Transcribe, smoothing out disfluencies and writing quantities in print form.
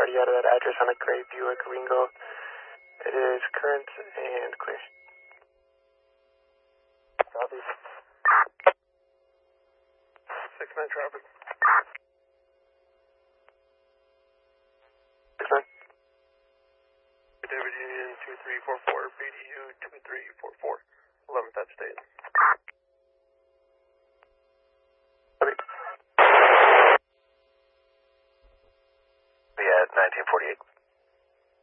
body out of that address on a gray Buick Regal. It is current and clear. Copy. 6-9 traffic. 6-9. David Union 2344, BDU 2344, 11th at state. Copy. We at 1948.